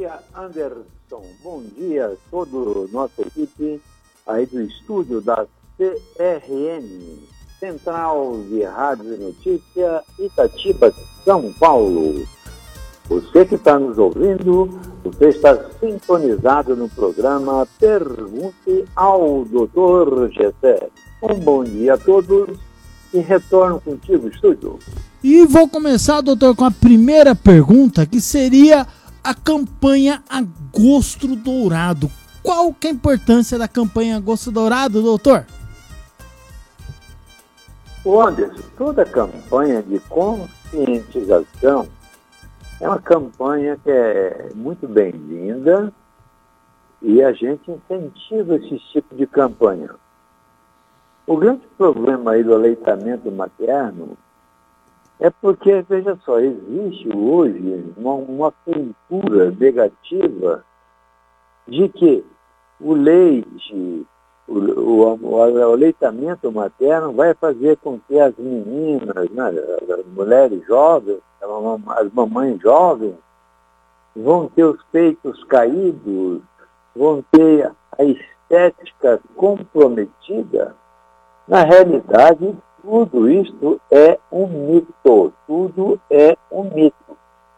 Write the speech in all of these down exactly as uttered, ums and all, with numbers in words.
dia, Anderson. Bom dia a toda a nossa equipe aí do estúdio da C R N, Central de Rádio e Notícia, Itatiba, São Paulo. Você que está nos ouvindo, você está sintonizado no programa Pergunte ao doutor Gessé. Um bom dia a todos e retorno contigo, estúdio. E vou começar, doutor, com a primeira pergunta, que seria a campanha Agosto Dourado. Qual que é a importância da campanha Agosto Dourado, doutor? O Anderson, toda campanha de conscientização é uma campanha que é muito bem-vinda e a gente incentiva esse tipo de campanha. O grande problema aí do aleitamento materno é porque, veja só, existe hoje uma, uma cultura negativa de que o leite, o, o, o aleitamento materno vai fazer com que as meninas, né, as mulheres jovens, as mamães jovens, vão ter os peitos caídos, vão ter a estética comprometida. Na realidade, tudo isso é um mito. Tudo é um mito.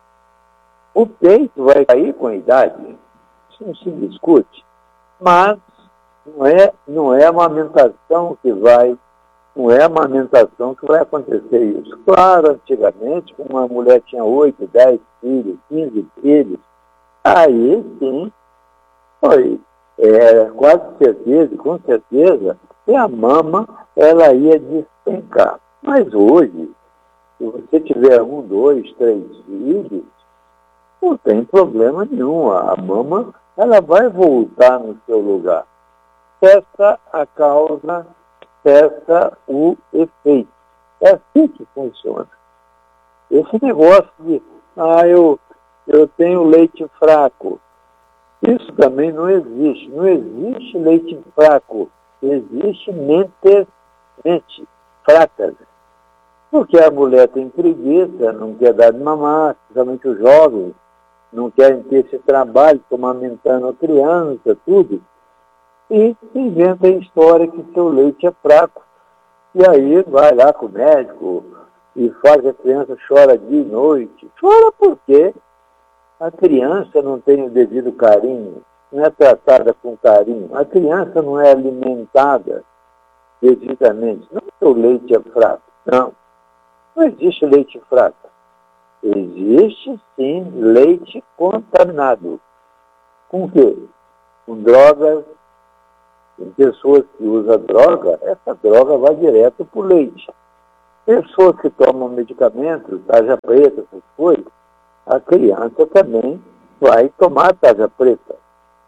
O peito vai cair com a idade, isso não se discute, mas não é, não é a amamentação que vai, não é a amamentação que vai acontecer isso. Claro, antigamente, quando uma mulher tinha oito, dez filhos, quinze filhos, aí sim, foi é, quase certeza, com certeza, que a mama ela ia despencar. Mas hoje, se você tiver um, dois, três filhos, não tem problema nenhum. A mama ela vai voltar no seu lugar. Cessa a causa, cessa o efeito. É assim que funciona. Esse negócio de, ah, eu, eu tenho leite fraco. Isso também não existe. Não existe leite fraco. Existe mentes, mentes fracas. Porque a mulher tem preguiça, não quer dar de mamar, principalmente os jovens, não querem ter esse trabalho, estão amamentando a criança, tudo. E inventa a história que seu leite é fraco. E aí vai lá com o médico e faz a criança chora dia e noite. Chora porque a criança não tem o devido carinho, não é tratada com carinho. A criança não é alimentada devidamente. Não que o leite é fraco, não. Não existe leite fraco. Existe, sim, leite contaminado. Com o quê? Com drogas. Tem pessoas que usam droga, essa droga vai direto para o leite. Pessoas que tomam medicamentos, tarja preta, essas coisas, a criança também vai tomar tarja preta.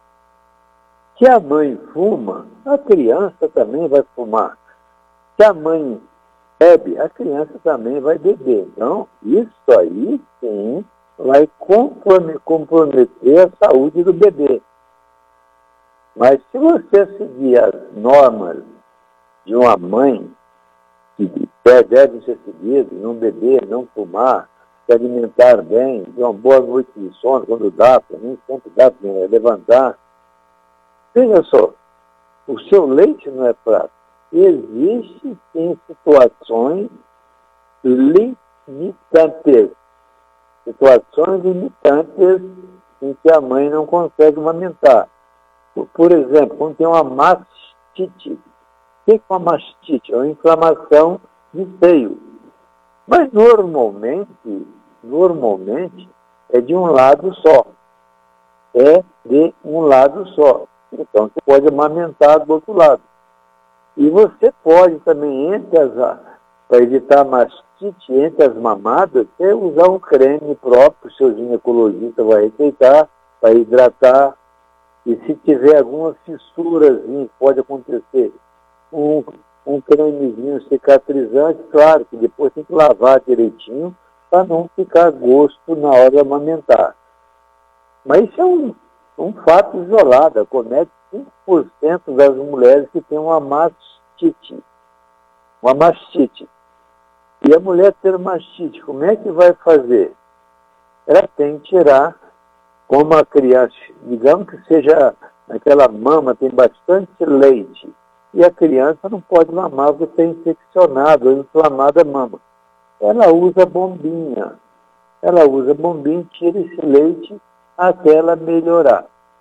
Se a mãe fuma, a criança também vai fumar. Se a mãe bebe, a criança também vai beber. Então, isso aí, sim, vai comprometer a saúde do bebê. Mas se você seguir as normas de uma mãe, que devem ser seguidas, não beber, não fumar, se alimentar bem, ter uma boa noite de sono quando dá, para mim sempre dá para levantar. Veja só, o seu leite não é fraco. Existem sim situações limitantes. Situações limitantes em que a mãe não consegue amamentar. Por exemplo, quando tem uma mastite. O que é uma mastite? É uma inflamação de seio. Mas normalmente, normalmente, é de um lado só. É de um lado só. Então, você pode amamentar do outro lado. E você pode também, entre as, para evitar mastite, entre as mamadas, você usar um creme próprio, seu ginecologista vai receitar, para hidratar. E se tiver alguma fissurazinha, pode acontecer, um, um cremezinho cicatrizante, claro que depois tem que lavar direitinho, para não ficar gosto na hora de amamentar. Mas isso é um, um fato isolado, acomete cinco por cento das mulheres que têm uma mastite. Uma mastite. E a mulher ter mastite, como é que vai fazer? Ela tem que tirar como a criança, digamos que seja aquela mama, tem bastante leite, e a criança não pode mamar porque tem infeccionado ou inflamada a mama. Ela usa bombinha. Ela usa bombinha e tira esse leite até ela melhorar.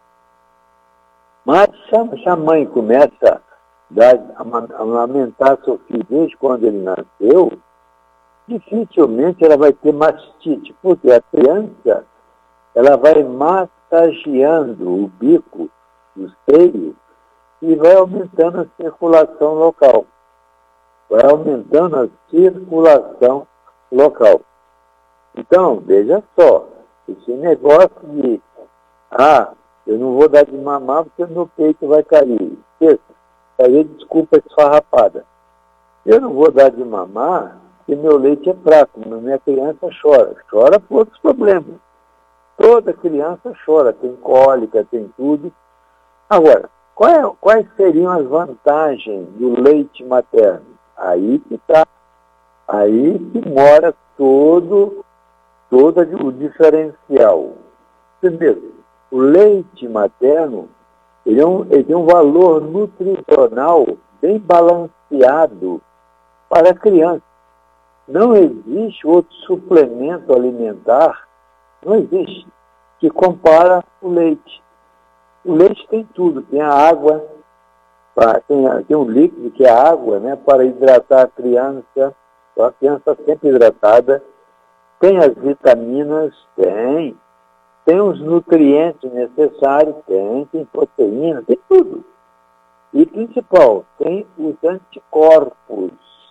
Mas se a mãe começa a amamentar seu filho desde quando ele nasceu, dificilmente ela vai ter mastite, porque a criança ela vai massageando o bico do seio e vai aumentando a circulação local. Vai aumentando a circulação local. Então, veja só, esse negócio de, ah, eu não vou dar de mamar porque o meu peito vai cair. Isso, aí desculpa esfarrapada. Eu não vou dar de mamar porque meu leite é fraco, minha criança chora. Chora por outros problemas. Toda criança chora, tem cólica, tem tudo. Agora, qual é, quais seriam as vantagens do leite materno? Aí que está, aí que mora todo, todo o diferencial. Primeiro, o leite materno ele, é um, ele tem um valor nutricional bem balanceado para a criança. Não existe outro suplemento alimentar, não existe, que compara o leite. O leite tem tudo, tem a água, tem, tem um líquido que é a água, né, para hidratar a criança, a criança sempre hidratada, tem as vitaminas, tem, tem os nutrientes necessários, tem, tem proteína, tem tudo. E principal, tem os anticorpos.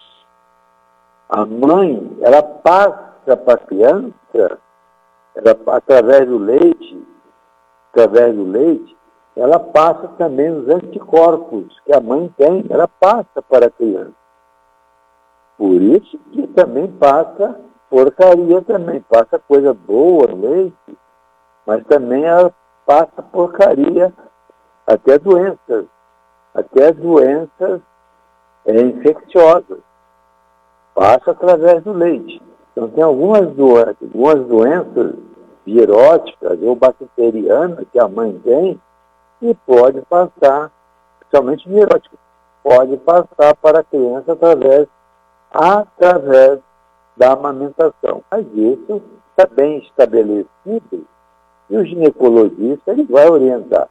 A mãe, ela passa para a criança, ela, através do leite, através do leite, ela passa também os anticorpos que a mãe tem, ela passa para a criança. Por isso que também passa porcaria também, passa coisa boa no leite, mas também ela passa porcaria, até doenças, até doenças é, infecciosas. Passa através do leite. Então tem algumas doenças, algumas doenças viróticas ou bacterianas que a mãe tem, e pode passar, principalmente virótica, pode passar para a criança através, através da amamentação. Mas isso está bem estabelecido e o ginecologista ele vai orientar.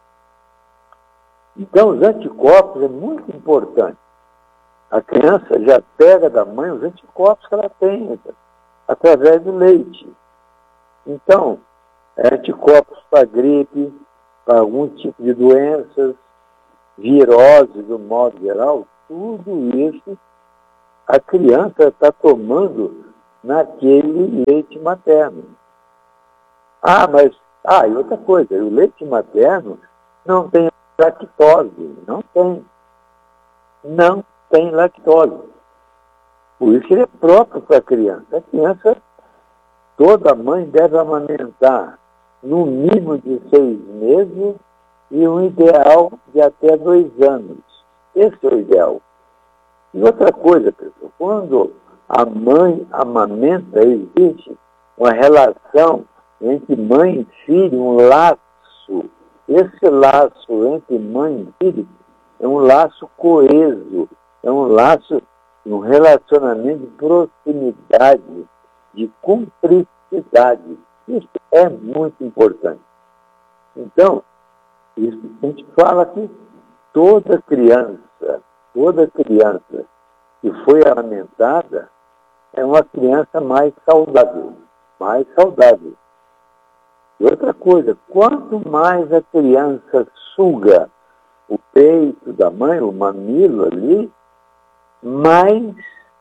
Então, os anticorpos é muito importante. A criança já pega da mãe os anticorpos que ela tem através do leite. Então, anticorpos para gripe, para algum tipo de doenças, viroses, do modo geral, tudo isso a criança está tomando naquele leite materno. Ah, mas, ah, e outra coisa, o leite materno não tem lactose, não tem. Não tem lactose. Por isso ele é próprio para a criança. A criança, toda mãe deve amamentar no mínimo de seis meses e um ideal de até dois anos. Esse é o ideal. E outra coisa, pessoal, quando a mãe amamenta, existe uma relação entre mãe e filho, um laço. Esse laço entre mãe e filho é um laço coeso, é um laço, um relacionamento de proximidade, de cumplicidade. Isso é muito importante. Então, isso, a gente fala que toda criança, toda criança que foi amamentada é uma criança mais saudável, mais saudável. E outra coisa, quanto mais a criança suga o peito da mãe, o mamilo ali, mais,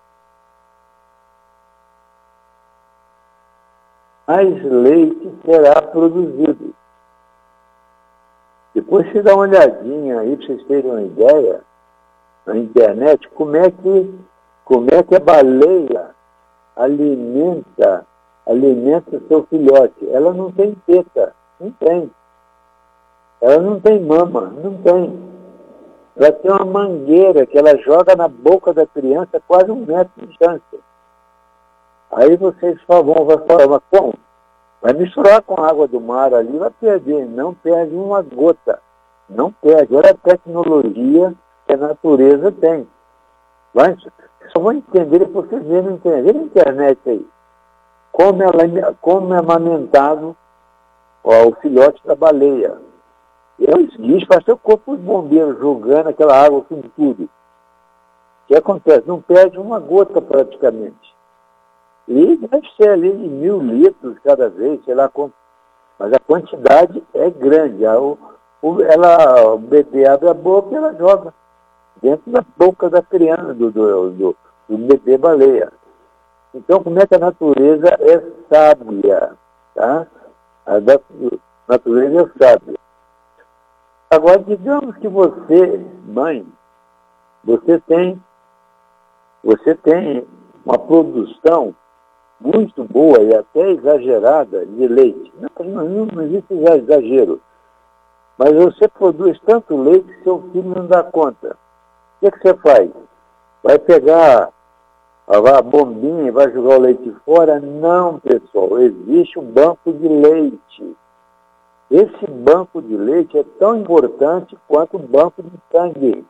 mais leite será produzido. Depois você dá uma olhadinha aí para vocês terem uma ideia na internet como é que, como é que a baleia alimenta, alimenta o seu filhote. Ela não tem teta, não tem. Ela não tem mama, não tem. Ela tem uma mangueira que ela joga na boca da criança quase um metro de distância. Aí vocês vão falar, mas como? Vai misturar com a água do mar ali, vai perder, não perde uma gota, não perde. Olha a tecnologia que a natureza tem. Vai, só vão entender depois vocês verem na internet, na internet aí, como, ela, como é amamentado ó, o filhote da baleia. E é o esguicho, faz seu corpo de bombeiro jogando aquela água com tudo. O que acontece? Não perde uma gota praticamente. E deve ser ali de mil litros cada vez, sei lá quanto. Mas a quantidade é grande. O, o, ela, o bebê abre a boca e ela joga dentro da boca da criança, do, do, do, do bebê baleia. Então, como é que a natureza é sábia? Tá? A da, a natureza é sábia. Agora, digamos que você, mãe, você tem, você tem uma produção muito boa e até exagerada de leite. Não, não, não existe exagero. Mas você produz tanto leite que seu filho não dá conta. O que, é que você faz? Vai pegar a bombinha e vai jogar o leite fora? Não, pessoal. Existe um banco de leite. Esse banco de leite é tão importante quanto o banco de sangue.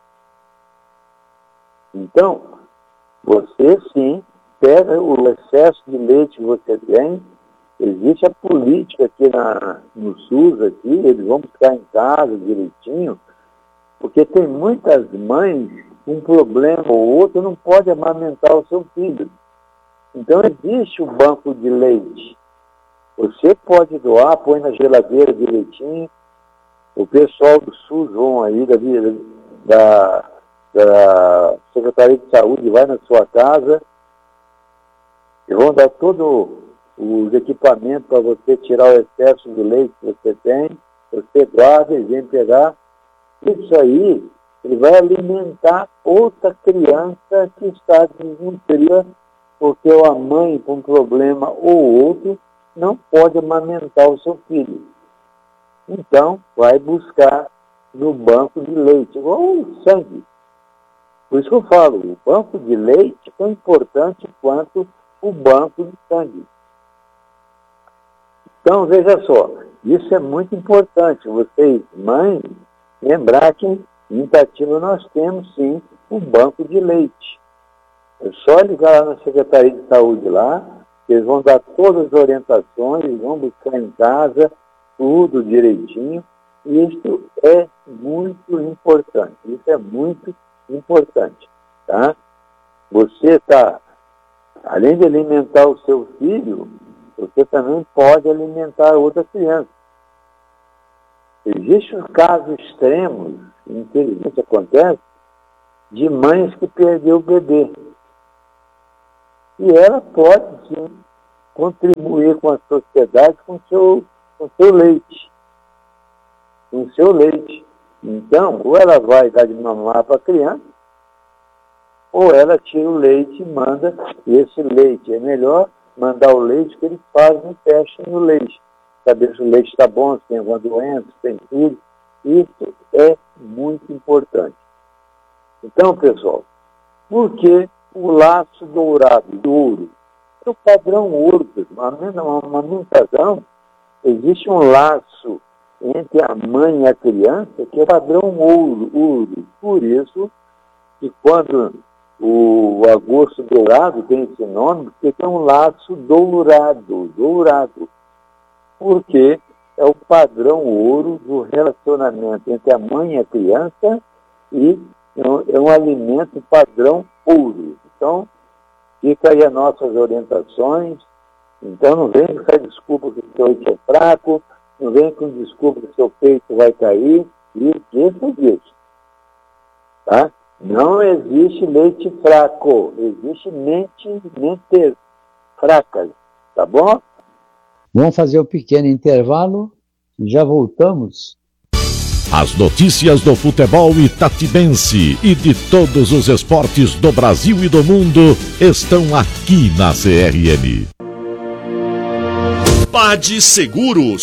Então, você sim pega o excesso de leite que você tem. Existe a política aqui na, no SUS, aqui, eles vão buscar em casa direitinho, porque tem muitas mães com um problema ou outro, não pode amamentar o seu filho. Então existe o banco de leite. Você pode doar, põe na geladeira direitinho. O pessoal do SUS vão aí, da, da, da Secretaria de Saúde, vai na sua casa e vão dar todos os equipamentos para você tirar o excesso de leite que você tem. Você guarda e vem pegar. Isso aí, ele vai alimentar outra criança que está desnutrida, porque a mãe com um problema ou outro não pode amamentar o seu filho. Então, vai buscar no banco de leite, igual o sangue. Por isso que eu falo, o banco de leite é tão importante quanto o banco de sangue. Então, veja só, isso é muito importante. Vocês, mães, lembrar que em Itatiba nós temos, sim, um banco de leite. É só ligar lá na Secretaria de Saúde lá, eles vão dar todas as orientações, vão buscar em casa, tudo direitinho. E isso é muito importante. Isso é muito importante, tá? Você está, além de alimentar o seu filho, você também pode alimentar outra criança. Existem casos extremos, infelizmente acontece, de mães que perderam o bebê. E ela pode, sim, contribuir com a sociedade com seu, com seu leite. Com seu leite. Então, ou ela vai dar de mamar para a criança, ou ela tira o leite e manda. E esse leite é melhor mandar o leite que ele faz um teste no leite. Saber se o leite está bom, se tem alguma doença, se tem tudo. Isso é muito importante. Então, pessoal, por que o laço dourado, do ouro? É o padrão ouro, pessoal. Uma amamentação, existe um laço entre a mãe e a criança que é o padrão ouro, ouro. Por isso que quando o agosto dourado tem esse nome, porque tem um laço dourado, dourado. Porque é o padrão ouro do relacionamento entre a mãe e a criança e é um alimento padrão ouro. Então, fica aí as nossas orientações. Então, não vem com essa desculpa que o seu leite é fraco, não vem com desculpa que o seu peito vai cair, e isso disso. Tá? Não existe leite fraco, existe mente, mentes fracas, tá bom? Vamos fazer um pequeno intervalo e já voltamos. As notícias do futebol itatibense e de todos os esportes do Brasil e do mundo estão aqui na C R M. Pade Seguros.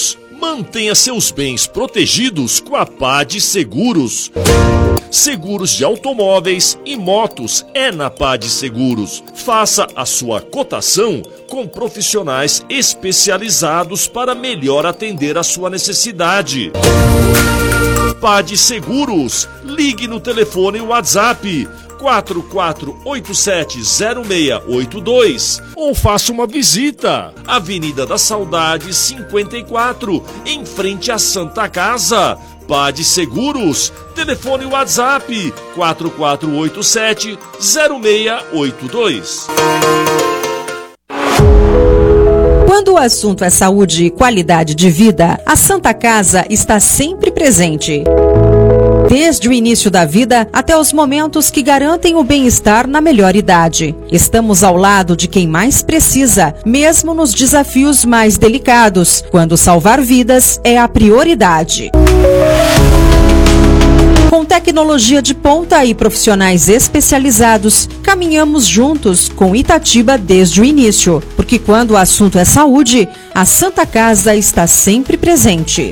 Mantenha seus bens protegidos com a Pade Seguros. Seguros de automóveis e motos é na Pade Seguros. Faça a sua cotação com profissionais especializados para melhor atender a sua necessidade. Pade Seguros. Ligue no telefone WhatsApp quatro quatro oito sete zero seis oito dois ou faça uma visita. Avenida da Saudade cinquenta e quatro, em frente à Santa Casa. Pade Seguros. Telefone WhatsApp quatro quatro oito sete zero seis oito dois. Quando o assunto é saúde e qualidade de vida, a Santa Casa está sempre presente. Desde o início da vida até os momentos que garantem o bem-estar na melhor idade. Estamos ao lado de quem mais precisa, mesmo nos desafios mais delicados, quando salvar vidas é a prioridade. Com tecnologia de ponta e profissionais especializados, caminhamos juntos com Itatiba desde o início, porque quando o assunto é saúde, a Santa Casa está sempre presente.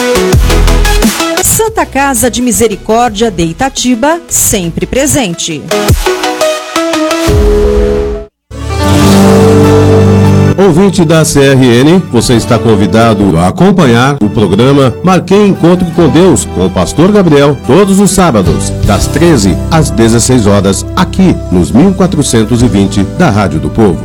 Santa Casa de Misericórdia de Itatiba, sempre presente. Ouvinte da C R N, você está convidado a acompanhar o programa Marquei Encontro com Deus, com o Pastor Gabriel, todos os sábados, das treze às dezesseis horas, aqui nos mil quatrocentos e vinte da Rádio do Povo.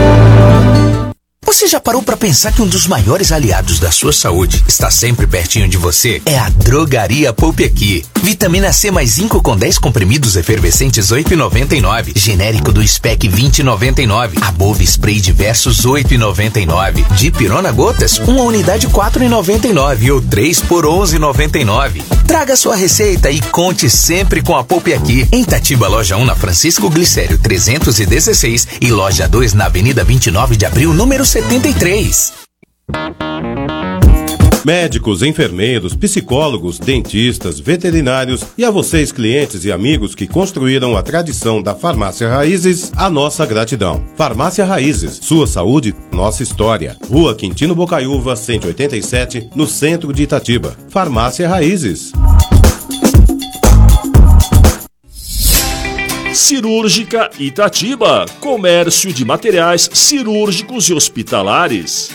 Você já parou para pensar que um dos maiores aliados da sua saúde está sempre pertinho de você? É a Drogaria Poupe Aqui. Vitamina C mais zinco com dez comprimidos efervescentes oito reais e noventa e nove. Genérico do Spec vinte reais e noventa e nove. Above Spray Diversos oito reais e noventa e nove. Dipirona Gotas, uma unidade quatro reais e noventa e nove ou três por onze reais e noventa e nove. Traga sua receita e conte sempre com a Poupe Aqui. Em Itatiba, loja um na Francisco Glicério trezentos e dezesseis e loja dois na Avenida vinte e nove de Abril, número setenta e três. Médicos, enfermeiros, psicólogos, dentistas, veterinários e a vocês, clientes e amigos que construíram a tradição da Farmácia Raízes, a nossa gratidão. Farmácia Raízes, sua saúde, nossa história. Rua Quintino Bocaiúva, cento e oitenta e sete, no centro de Itatiba. Farmácia Raízes. Cirúrgica Itatiba, comércio de materiais cirúrgicos e hospitalares.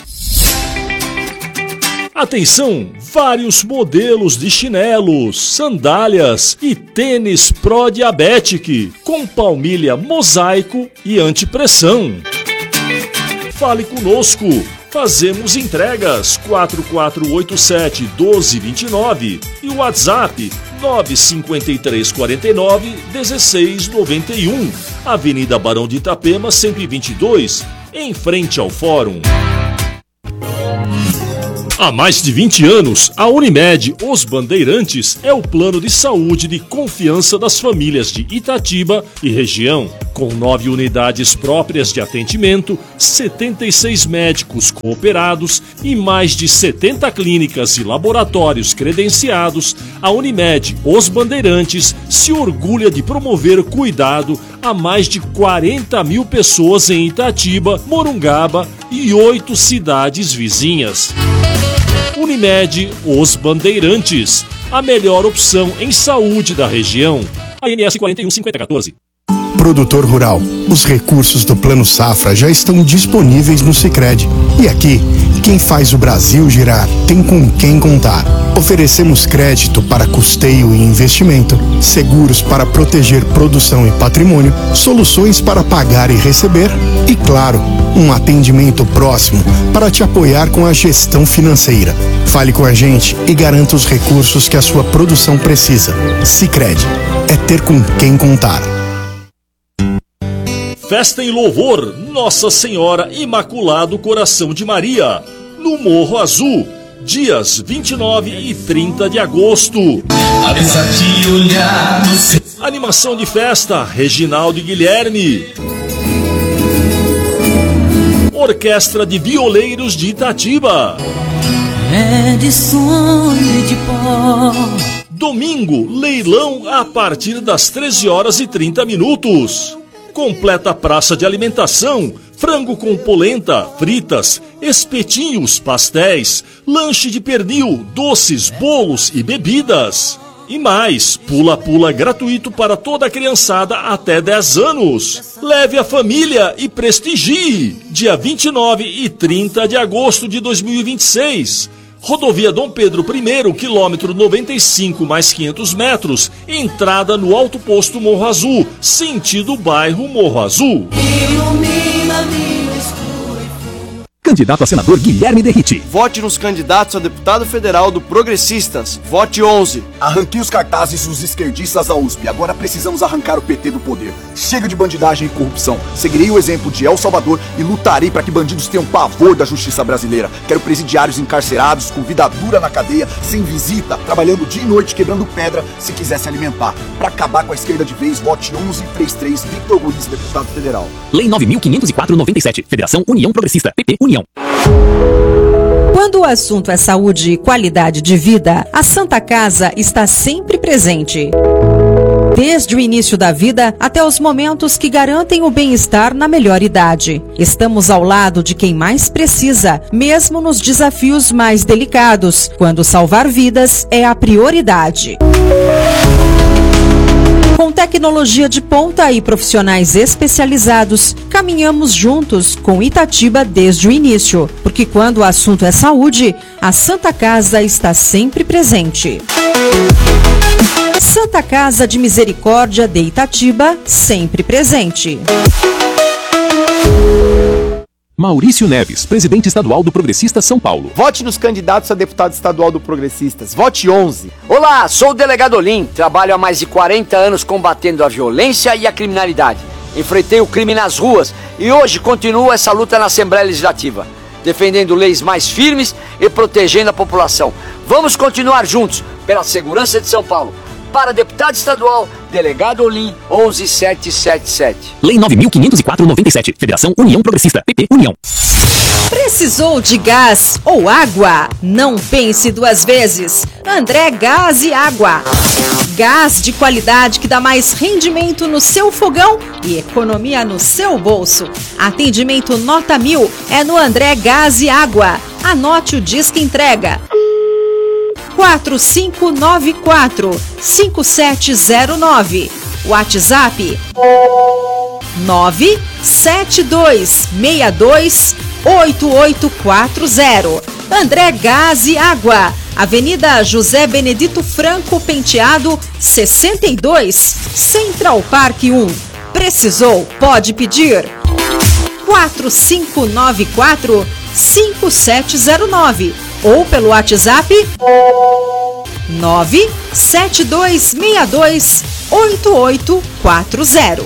Atenção, vários modelos de chinelos, sandálias e tênis Pro Diabetic, com palmilha mosaico e antipressão. Fale conosco, fazemos entregas quatro quatro oito sete um dois dois nove e o WhatsApp nove cinco três quatro nove um seis nove um, Avenida Barão de Itapema cento e vinte e dois, em frente ao Fórum. Há mais de vinte anos, a Unimed Os Bandeirantes é o plano de saúde de confiança das famílias de Itatiba e região. Com nove unidades próprias de atendimento, setenta e seis médicos cooperados e mais de setenta clínicas e laboratórios credenciados, a Unimed Os Bandeirantes se orgulha de promover cuidado a mais de quarenta mil pessoas em Itatiba, Morungaba e oito cidades vizinhas. Unimed Os Bandeirantes, a melhor opção em saúde da região. A N S quarenta e um cinquenta e quatorze. Produtor rural, os recursos do Plano Safra já estão disponíveis no Sicredi. E aqui, quem faz o Brasil girar tem com quem contar. Oferecemos crédito para custeio e investimento, seguros para proteger produção e patrimônio, soluções para pagar e receber e, claro, um atendimento próximo para te apoiar com a gestão financeira. Fale com a gente e garanta os recursos que a sua produção precisa. Sicredi, é ter com quem contar. Festa em louvor Nossa Senhora Imaculado Coração de Maria, no Morro Azul, dias vinte e nove e trinta de agosto. Animação de festa, Reginaldo e Guilherme. Orquestra de Violeiros de Itatiba. É de sonho e de pó. Domingo, leilão a partir das treze horas e trinta minutos. Completa praça de alimentação, frango com polenta, fritas, espetinhos, pastéis, lanche de pernil, doces, bolos e bebidas. E mais, pula-pula gratuito para toda a criançada até dez anos. Leve a família e prestigie. Dia vinte e nove e trinta de agosto de dois mil e vinte e seis. Rodovia Dom Pedro I, quilômetro noventa e cinco mais quinhentos metros, entrada no Alto Posto Morro Azul, sentido bairro Morro Azul. Candidato a senador Guilherme Derrite. Vote nos candidatos a deputado federal do Progressistas. Vote onze. Arranquei os cartazes dos esquerdistas da U S P. Agora precisamos arrancar o P T do poder. Chega de bandidagem e corrupção. Seguirei o exemplo de El Salvador e lutarei para que bandidos tenham pavor da justiça brasileira. Quero presidiários encarcerados, com vida dura na cadeia, sem visita, trabalhando dia e noite, quebrando pedra, se quiser se alimentar. Para acabar com a esquerda de vez, vote onze trinta e três, Victor Ruiz, deputado federal. Lei nove mil quinhentos e quatro, noventa e sete. Federação União Progressista. P P União. Quando o assunto é saúde e qualidade de vida, a Santa Casa está sempre presente. Desde o início da vida até os momentos que garantem o bem-estar na melhor idade. Estamos ao lado de quem mais precisa, mesmo nos desafios mais delicados, quando salvar vidas é a prioridade. Com tecnologia de ponta e profissionais especializados, caminhamos juntos com Itatiba desde o início, porque quando o assunto é saúde, a Santa Casa está sempre presente. Santa Casa de Misericórdia de Itatiba, sempre presente. Maurício Neves, presidente estadual do Progressistas São Paulo. Vote nos candidatos a deputado estadual do Progressistas. Vote onze. Olá, sou o delegado Olim. Trabalho há mais de quarenta anos combatendo a violência e a criminalidade. Enfrentei o crime nas ruas e hoje continuo essa luta na Assembleia Legislativa, defendendo leis mais firmes e protegendo a população. Vamos continuar juntos pela segurança de São Paulo. Para deputado estadual, delegado Olim, onze sete sete sete. Lei nove mil quinhentos e quatro, noventa e sete. Federação União Progressista. P P União. Precisou de gás ou água? Não pense duas vezes. André Gás e Água. Gás de qualidade que dá mais rendimento no seu fogão e economia no seu bolso. Atendimento nota mil é no André Gás e Água. Anote o disque entrega. quatro cinco nove quatro, cinco sete zero nove. WhatsApp nove sete dois seis dois oito oito quatro zero. André Gás e Água, Avenida José Benedito Franco Penteado, sessenta e dois, Central Park um. Precisou? Pode pedir. quatro cinco nove quatro, cinco sete zero nove ou pelo WhatsApp nove sete dois seis dois oito oito quatro zero.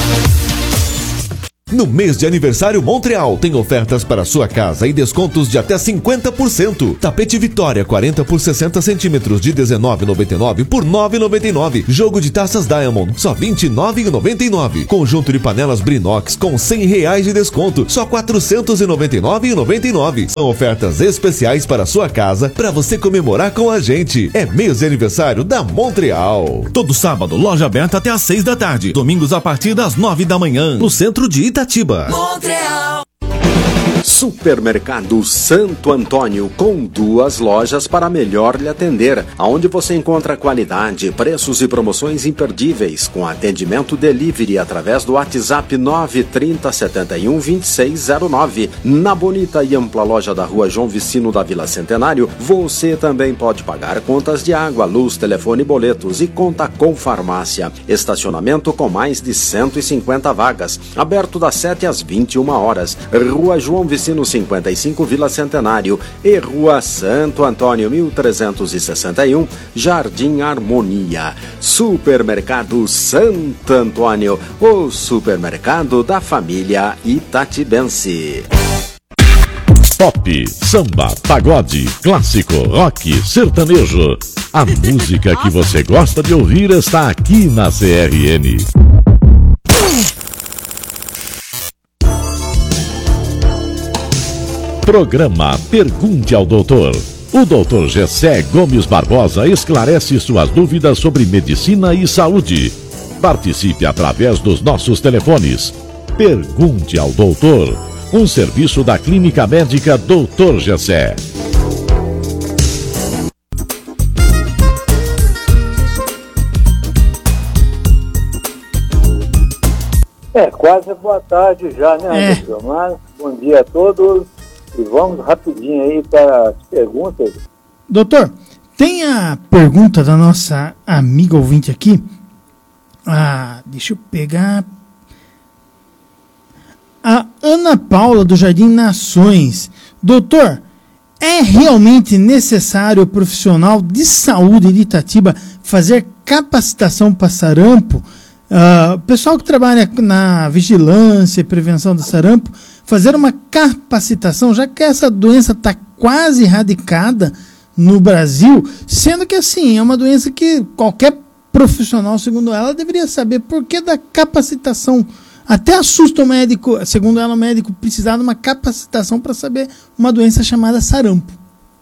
No mês de aniversário Montreal, tem ofertas para sua casa e descontos de até cinquenta por cento. Tapete Vitória, quarenta por sessenta centímetros, de dezenove reais e noventa e nove centavos por nove reais e noventa e nove centavos. Jogo de taças Diamond, só vinte e nove reais e noventa e nove centavos. Conjunto de panelas Brinox, com cem reais de desconto, só quatrocentos e noventa e nove reais e noventa e nove centavos. São ofertas especiais para sua casa, para você comemorar com a gente. É mês de aniversário da Montreal. Todo sábado, loja aberta até às seis da tarde. Domingos a partir das nove da manhã, no centro de Itatiba. Itatiba. Montreal. Supermercado Santo Antônio, com duas lojas para melhor lhe atender, onde você encontra qualidade, preços e promoções imperdíveis, com atendimento delivery através do WhatsApp nove trinta, setenta e um, vinte e seis zero nove. Na bonita e ampla loja da Rua João Vicino da Vila Centenário, você também pode pagar contas de água, luz, telefone e boletos, e conta com farmácia. Estacionamento com mais de cento e cinquenta vagas, aberto das sete às vinte e uma horas. Rua João Vicino cinquenta e cinco, Vila Centenário, e Rua Santo Antônio mil trezentos e sessenta e um, Jardim Harmonia. Supermercado Santo Antônio, o supermercado da família itatibense. Pop, samba, pagode, clássico, rock, sertanejo. A música que você gosta de ouvir está aqui na C R N. Programa Pergunte ao Doutor. O doutor Gessé Gomes Barbosa esclarece suas dúvidas sobre medicina e saúde. Participe através dos nossos telefones Pergunte ao doutor. Um serviço da Clínica Médica doutor Gessé. É, quase boa tarde já, né, Anderson? É. Mas, bom dia a todos e vamos rapidinho aí para as perguntas. Doutor, tem a pergunta da nossa amiga ouvinte aqui. Ah, deixa eu pegar. A Ana Paula do Jardim Nações. Doutor, é realmente necessário o profissional de saúde de Itatiba fazer capacitação para sarampo? Uh, o pessoal que trabalha na vigilância e prevenção do sarampo, fazer uma capacitação, já que essa doença está quase erradicada no Brasil, sendo que assim, é uma doença que qualquer profissional, segundo ela, deveria saber. Por que da capacitação? Até assusta o médico, segundo ela, o médico precisar de uma capacitação para saber uma doença chamada sarampo.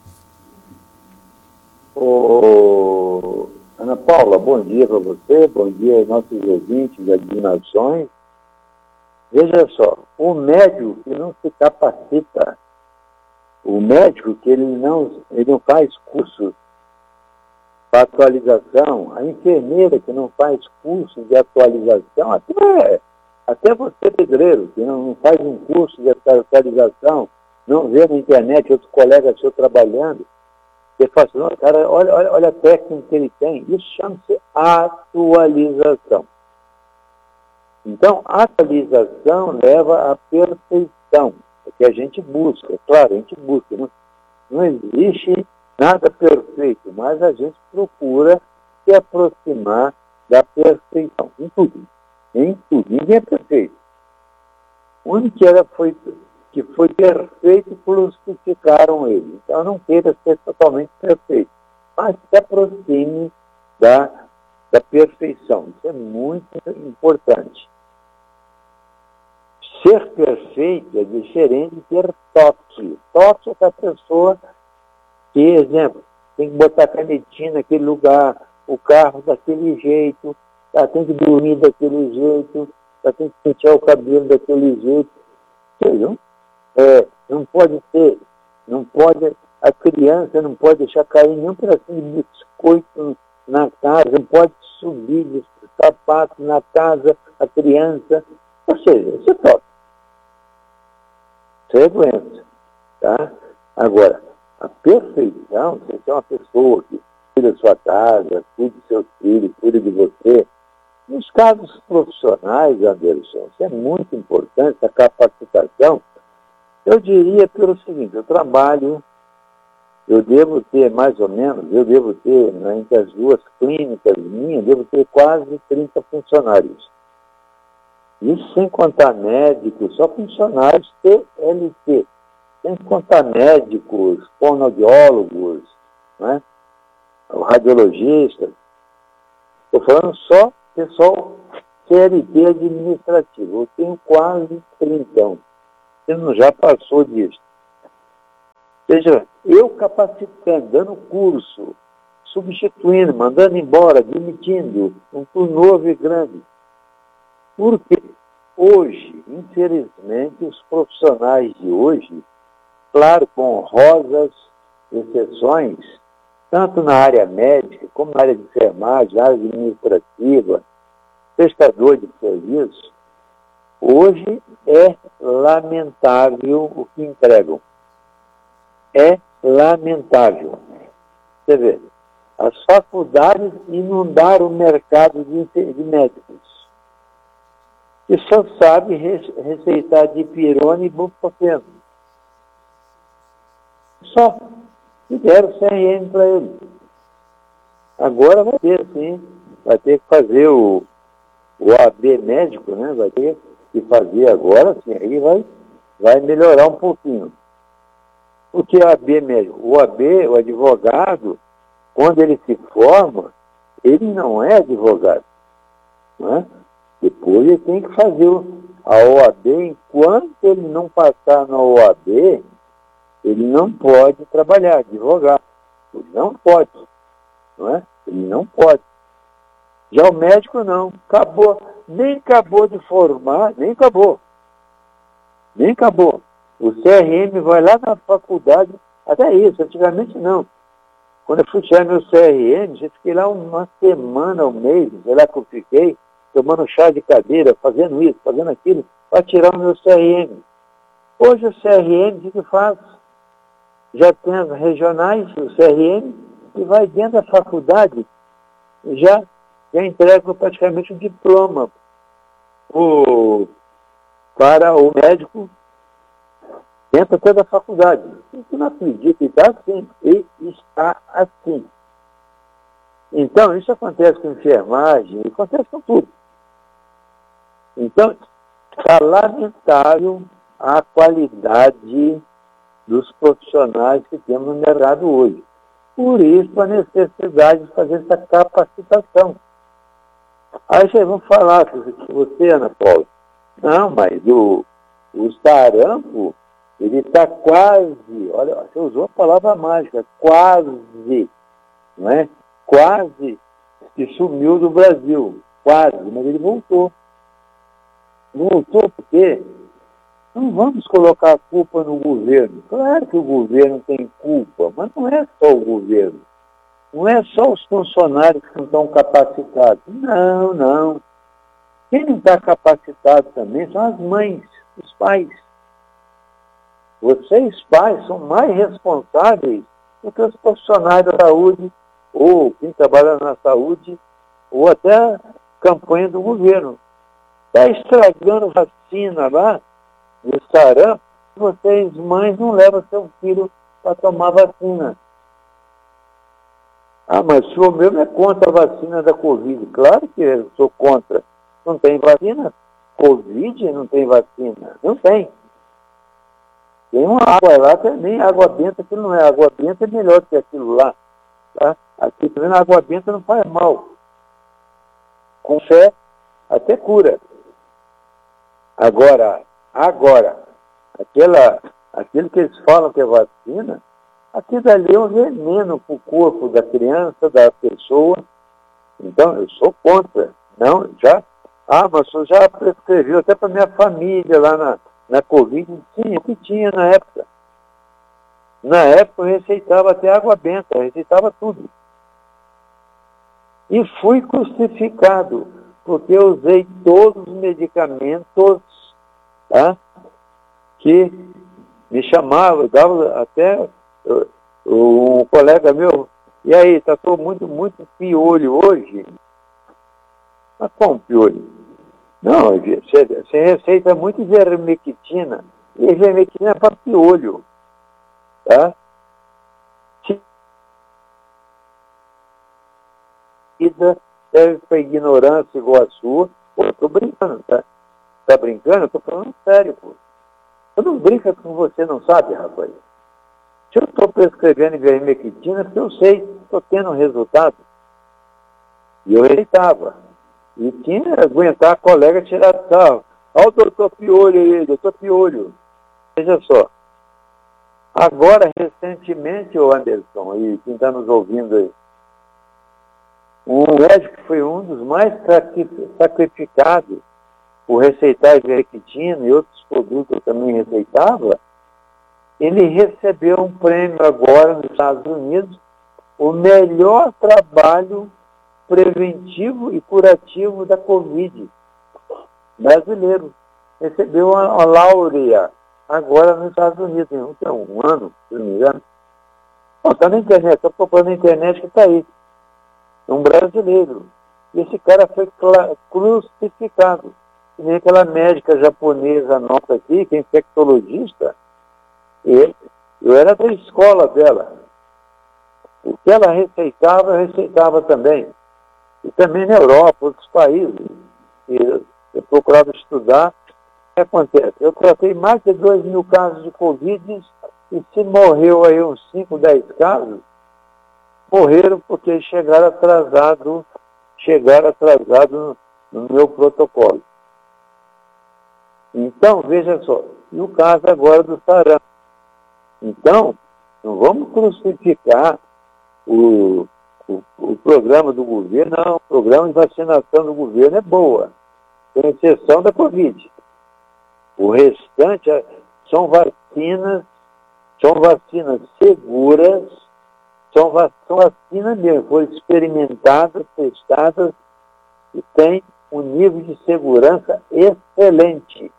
Oh... Ana Paula, bom dia para você, bom dia aos nossos ouvintes das nações. Veja só, o médico que não se capacita, o médico que ele não, ele não faz curso para atualização, a enfermeira que não faz curso de atualização, até, até você, pedreiro, que não faz um curso de atualização, não vê na internet outros colegas seus trabalhando, você fala assim, cara, olha, olha, olha a técnica que ele tem. Isso chama-se atualização. Então, a atualização leva à perfeição, é que a gente busca. Claro, a gente busca. Não, não existe nada perfeito, mas a gente procura se aproximar da perfeição. Em tudo. Em tudo. Ninguém é perfeito. O único que era foi... que foi perfeito, crucificaram ele. Então, não queira ser totalmente perfeito, mas se aproxime da, da perfeição. Isso é muito importante. Ser perfeito é diferente de ter toque. Toque é que a pessoa, que, exemplo, tem que botar a canetinha naquele lugar, o carro daquele jeito, tá, tem que dormir daquele jeito, tá, tem que pentear o cabelo daquele jeito. Entendeu? É, não pode ter, não pode, a criança não pode deixar cair nenhum pedacinho de biscoito na casa, não pode subir de sapato na casa, a criança, ou seja, isso é top. Isso é doença, tá? Agora, a perfeição, você é uma pessoa que cuida da sua casa, cuida dos seus filhos, cuida de você. Nos casos profissionais, Anderson, isso é muito importante, a capacitação. Eu diria pelo seguinte, eu trabalho, eu devo ter mais ou menos, eu devo ter, né, entre as duas clínicas minhas, devo ter quase trinta funcionários. Isso sem contar médicos, só funcionários T L T. Sem contar médicos, fonoaudiólogos, né, radiologistas. Estou falando só pessoal C L T administrativo. Eu tenho quase trinta. Você não já passou disso. Ou seja, eu capacitando, dando curso, substituindo, mandando embora, demitindo, um turnover grande. Porque hoje, infelizmente, os profissionais de hoje, claro, com honrosas exceções, tanto na área médica, como na área de enfermagem, na área administrativa, prestador de serviço, hoje é lamentável o que entregam. É lamentável. Você vê, as faculdades inundaram o mercado de, de médicos. E só sabe receitar dipirona e ibuprofeno. Só. E deram C R M para ele. Agora vai ter, sim. Vai ter que fazer o, o A B médico, né? Vai ter que fazer agora, sim. Aí vai, vai melhorar um pouquinho. O que é A B médico? O A B, o advogado, quando ele se forma, ele não é advogado. Não é? Depois ele tem que fazer a O A B. Enquanto ele não passar na O A B, ele não pode trabalhar, advogado. Ele não pode. Não é? Ele não pode. Já o médico não. Acabou. Nem acabou de formar, nem acabou. Nem acabou. O C R M vai lá na faculdade, até isso, antigamente não. Quando eu fui tirar meu C R M, já fiquei lá uma semana, um mês, sei lá que eu fiquei, tomando chá de cadeira, fazendo isso, fazendo aquilo, para tirar o meu C R M. Hoje o C R M, o que faz? Já tem as regionais, o C R M, e vai dentro da faculdade, já, já entrega praticamente o diploma o, para o médico dentro até da faculdade. Isso não acredita, e está assim, e está assim. Então, isso acontece com enfermagem, acontece com tudo. Então, está lamentável a qualidade dos profissionais que temos no mercado hoje. Por isso, a necessidade de fazer essa capacitação. Aí vocês vão falar, você, Ana Paula, não, mas o, o sarampo, ele está quase, olha, você usou a palavra mágica, quase, não é? Quase que sumiu do Brasil, quase, mas ele voltou. Voltou porque não vamos colocar a culpa no governo. Claro que o governo tem culpa, mas não é só o governo. Não é só os funcionários que não estão capacitados. Não, não. Quem não está capacitado também são as mães, os pais. Vocês, pais, são mais responsáveis do que os profissionais da saúde, ou quem trabalha na saúde, ou até a campanha do governo. Está estragando vacina lá, de sarampo, vocês, mães, não levam seu filho para tomar vacina. Ah, mas o senhor mesmo é contra a vacina da Covid. Claro que eu sou contra. Não tem vacina? Covid não tem vacina. Não tem. Tem uma água lá também, água benta, que não é. Água benta é melhor que aquilo lá. Tá? Aqui também a água benta não faz mal. Com fé, até cura. Agora, agora, aquela, aquilo que eles falam que é vacina, aquilo dali é um veneno para o corpo da criança, da pessoa. Então, eu sou contra. Não, já, ah, mas o senhor já prescreveu até para minha família lá na, na Covid. Sim, o que tinha na época. Na época eu receitava até água benta, eu receitava tudo. E fui crucificado, porque eu usei todos os medicamentos, tá, que me chamavam, dava até um colega meu, e aí, está todo muito, muito piolho hoje? Mas como piolho? Não, você, você receita muito ivermectina, e ivermectina é para piolho, tá? Serve para ignorância igual a sua. Pô, eu tô brincando, tá? Tá brincando? Eu tô falando sério, pô. Eu não brinco com você, não sabe, rapaz? Se eu estou prescrevendo ivermectina, porque eu sei, estou tendo um resultado. E eu receitava. E tinha que aguentar a colega tirar sarro. Olha o doutor Piolho aí, doutor Piolho. Veja só. Agora, recentemente, o Anderson, e quem está nos ouvindo aí, um médico que foi um dos mais sacrificados por receitar ivermectina e outros produtos que eu também receitava, ele recebeu um prêmio agora nos Estados Unidos, o melhor trabalho preventivo e curativo da Covid brasileiro. Recebeu uma, uma laurea agora nos Estados Unidos, tem um, um ano, se não me engano. Está na internet, estou procurando na internet que está aí. Um brasileiro. E esse cara foi crucificado. E nem aquela médica japonesa nossa aqui, que é infectologista, e eu era da escola dela. O que ela receitava, eu receitava também. E também na Europa, outros países. E eu, eu procurava estudar. O que acontece? Eu tratei mais de dois mil casos de Covid e se morreu aí uns cinco, dez casos, morreram porque chegaram atrasados, chegaram atrasados no, no meu protocolo. Então, veja só, e o caso agora do sarampo. Então, não vamos crucificar o, o, o programa do governo, não, o programa de vacinação do governo é boa, com exceção da Covid. O restante é, são vacinas, são vacinas seguras, são, va são vacinas mesmo, foram experimentadas, testadas e têm um nível de segurança excelente.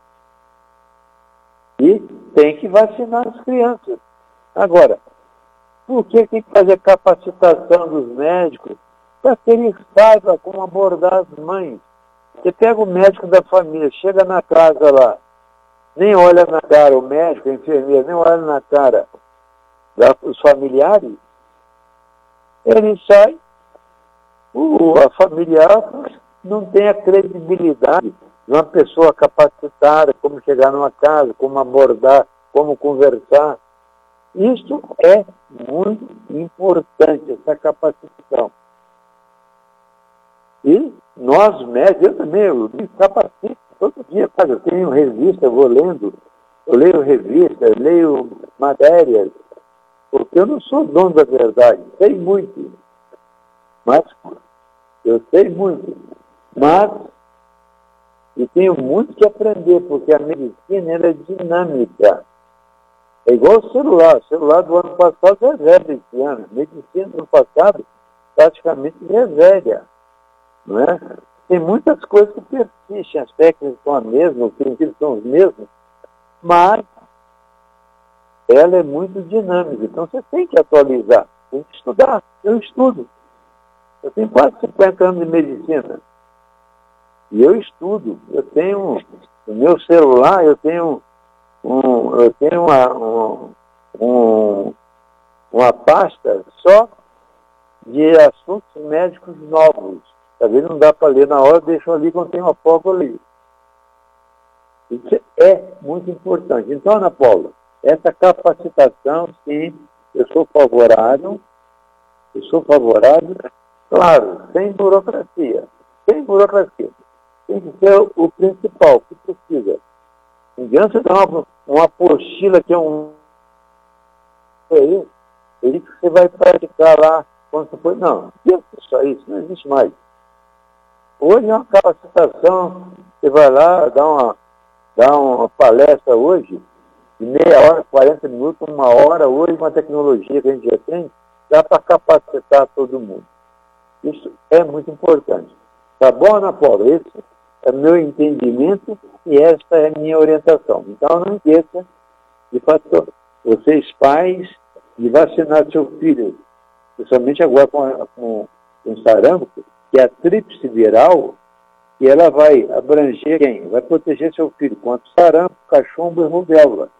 E tem que vacinar as crianças. Agora, por que tem que fazer capacitação dos médicos? Para que eles saibam como abordar as mães. Você pega o médico da família, chega na casa lá, nem olha na cara o médico, a enfermeira, nem olha na cara dos familiares, ele sai, o, a familiar não tem a credibilidade de uma pessoa capacitada, como chegar numa casa, como abordar, como conversar. Isso é muito importante, essa capacitação. E nós, médicos, eu também, eu me capacito todo dia, cara, eu tenho revista, eu vou lendo, eu leio revista, eu leio matérias, porque eu não sou dono da verdade, sei muito, mas eu sei muito, mas e tenho muito que aprender, porque a medicina ela é dinâmica. É igual o celular, o celular do ano passado é velho esse ano, a medicina do ano passado praticamente é velha. Não é? Tem muitas coisas que persistem, as técnicas são as mesmas, os princípios são os mesmos, mas ela é muito dinâmica, então você tem que atualizar, tem que estudar. Eu estudo. Eu tenho quase cinquenta anos de medicina. E eu estudo. Eu tenho, no meu celular, eu tenho, um, eu tenho uma, um, um, uma pasta só de assuntos médicos novos. Às vezes não dá para ler na hora, deixo ali quando tem uma foco ali. Isso é muito importante. Então, Ana Paula, essa capacitação, sim, eu sou favorável, eu sou favorável, claro, sem burocracia, sem burocracia. Tem que ser o, o principal, que precisa. Não adianta dar uma, uma apostila que é um... Aí, ele que você vai praticar lá quando você for... Não, isso aí, isso não existe mais. Hoje é uma capacitação, você vai lá, dá uma, dá uma palestra hoje, de meia hora, quarenta minutos, uma hora, hoje, com a tecnologia que a gente já tem, dá para capacitar todo mundo. Isso é muito importante. Tá bom, Ana Paula? Esse é meu entendimento e essa é a minha orientação. Então, não esqueça, de fato, vocês pais, de vacinar seu filho, principalmente agora com, a, com, com o sarampo, que é a tríplice viral, e ela vai abranger quem? Vai proteger seu filho contra sarampo, cachumba e rubéola.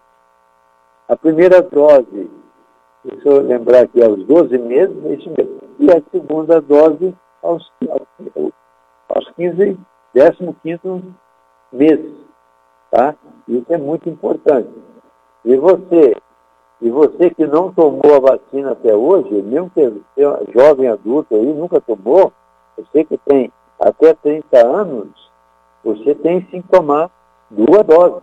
A primeira dose, se eu lembrar que é aos doze meses, é isso mesmo. E a segunda dose aos, aos, aos quinze, décimo quinto mês. Tá? Isso é muito importante. E você, e você que não tomou a vacina até hoje, mesmo que seja jovem adulto aí, nunca tomou, você que tem até trinta anos, você tem sim que tomar duas doses.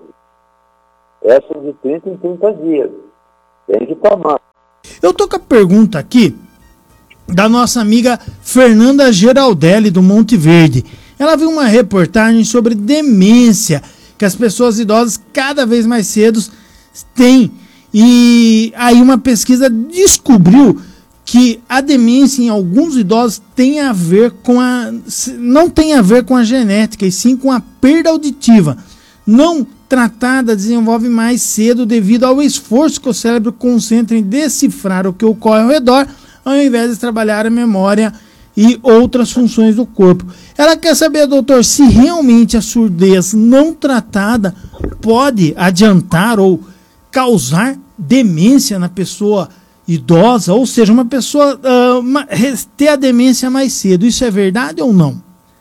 Essa de trinta em trinta dias. Tem que tomar. Eu tô com a pergunta aqui da nossa amiga Fernanda Geraldelli, do Monte Verde. Ela viu uma reportagem sobre demência, que as pessoas idosas cada vez mais cedo têm. E aí uma pesquisa descobriu que a demência em alguns idosos tem a ver com a... não tem a ver com a genética, e sim com a perda auditiva. Não tratada desenvolve mais cedo devido ao esforço que o cérebro concentra em decifrar o que ocorre ao redor, ao invés de trabalhar a memória e outras funções do corpo. Ela quer saber, doutor, se realmente a surdez não tratada pode adiantar ou causar demência na pessoa idosa, ou seja, uma pessoa uh, ter a demência mais cedo. Isso é verdade ou não?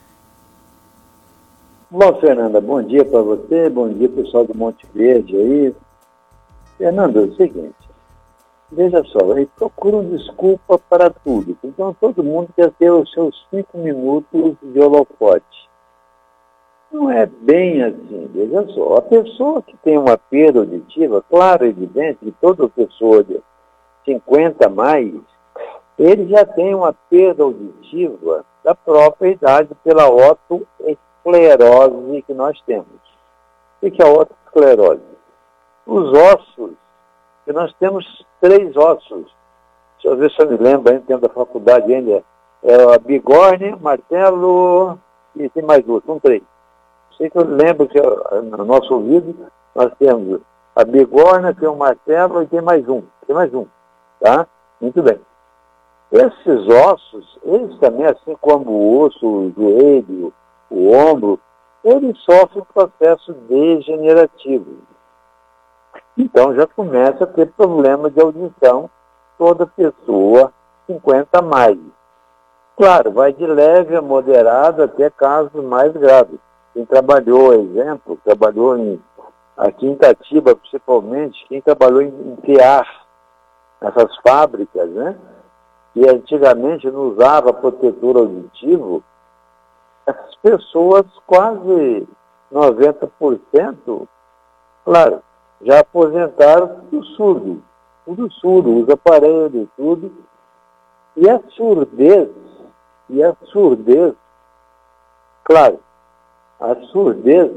Bom, Fernanda, bom dia para você, bom dia pessoal do Monte Verde aí. Fernanda, é o seguinte, veja só, eles procuram desculpa para tudo. Então todo mundo quer ter os seus cinco minutos de holofote. Não é bem assim, veja só. A pessoa que tem uma perda auditiva, claro, evidente, que toda pessoa de cinquenta a mais, ele já tem uma perda auditiva da própria idade pela otoesclerose que nós temos. O que é a esclerose? Os ossos, que nós temos três ossos. Deixa eu ver se eu me lembro ainda, tempo da faculdade ainda. É a bigorne, martelo e tem mais duas, são três. Sei que eu lembro que no nosso ouvido nós temos a bigorna, tem um martelo e tem mais um. Tem mais um, tá? Muito bem. Esses ossos, eles também, assim como o osso, o joelho, o ombro, eles sofrem um processo degenerativo. Então já começa a ter problema de audição toda pessoa cinquenta a mais. Claro, vai de leve a moderado até casos mais graves. Quem trabalhou, exemplo, trabalhou em, aqui em Itatiba, principalmente, quem trabalhou em, em criar essas fábricas, né? E antigamente não usava protetor auditivo, essas pessoas, quase noventa por cento, claro, já aposentaram tudo surdo, tudo surdo, usa aparelho, tudo. E a surdez, e a surdez, claro, a surdez,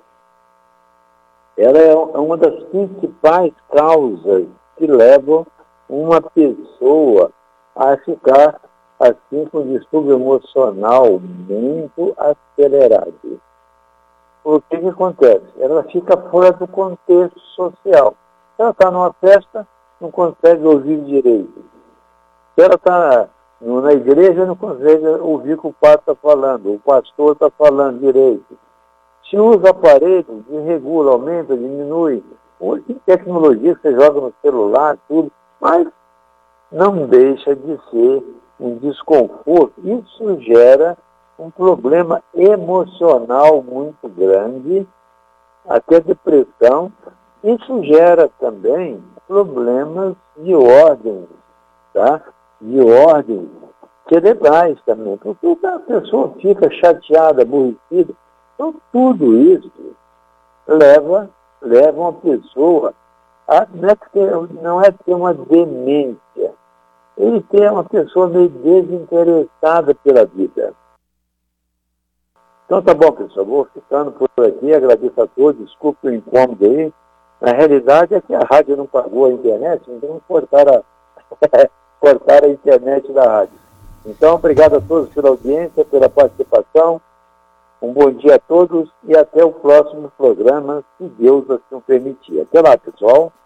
ela é uma das principais causas que levam uma pessoa a ficar assim com um distúrbio emocional muito acelerado. O que que acontece? Ela fica fora do contexto social. Se ela está numa festa, não consegue ouvir direito. Se ela está na igreja, não consegue ouvir o que o padre está falando, o pastor está falando direito. Se usa aparelho, desregula, aumenta, diminui. Hoje tem tecnologia que você joga no celular, tudo, mas não deixa de ser um desconforto. Isso gera um problema emocional muito grande, até depressão. Isso gera também problemas de ordem, tá? De ordem cerebrais também, porque a pessoa fica chateada, aborrecida. Então, tudo isso leva, leva uma pessoa a não é ter, não é ter uma demência, ele tem uma pessoa meio desinteressada pela vida. Então tá bom, pessoal, vou ficando por aqui, agradeço a todos, desculpe o incômodo aí. Na realidade é que a rádio não pagou a internet, então cortaram a, cortaram a internet da rádio. Então, obrigado a todos pela audiência, pela participação. Um bom dia a todos e até o próximo programa, se Deus assim permitir. Até lá, pessoal.